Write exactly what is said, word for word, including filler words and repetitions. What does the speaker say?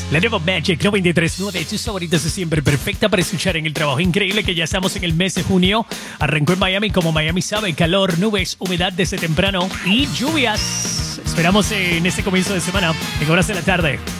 La nueva Magic noventa y tres punto nueve, tus favoritas de siempre, perfecta para escuchar en el trabajo. Increíble que ya estamos en el mes de junio. Arrancó en Miami, como Miami sabe, calor, nubes, humedad desde temprano y lluvias. Esperamos en este comienzo de semana, en horas de la tarde.